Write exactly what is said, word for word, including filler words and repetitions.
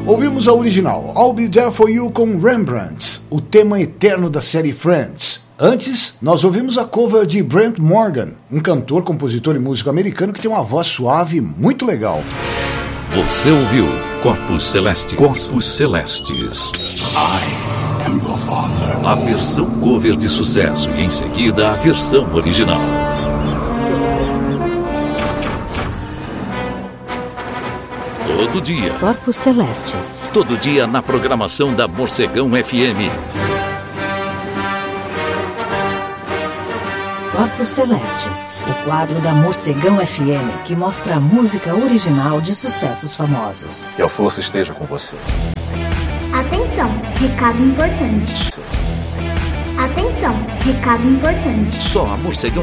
Ouvimos a original I'll Be There For You com Rembrandt, o tema eterno da série Friends. Antes, nós ouvimos a cover de Brent Morgan, um cantor, compositor e músico americano que tem uma voz suave muito legal. Você ouviu Corpos Celestes. Corpos Celestes. I am your father. A versão cover de sucesso e em seguida a versão original. Todo dia. Corpos Celestes. Todo dia na programação da Morcegão F M. Corpos Celestes, o quadro da Morcegão F M que mostra a música original de sucessos famosos. Que a força esteja com você. Atenção, recado importante. Atenção, recado importante. Só a Morcegão